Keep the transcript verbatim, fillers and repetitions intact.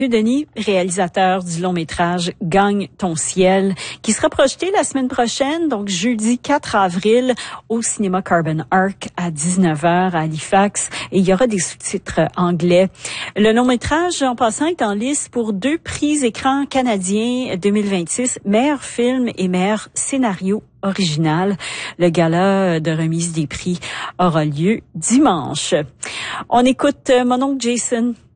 Denis, réalisateur du long-métrage Gagne ton ciel, qui sera projeté la semaine prochaine, donc jeudi quatre avril, au cinéma Carbon Arc à dix-neuf heures à Halifax. Et il y aura des sous-titres anglais. Le long-métrage, en passant, est en liste pour deux prix écran canadiens deux mille vingt-six, meilleur film et meilleur scénario original. Le gala de remise des prix aura lieu dimanche. On écoute mon oncle Jason.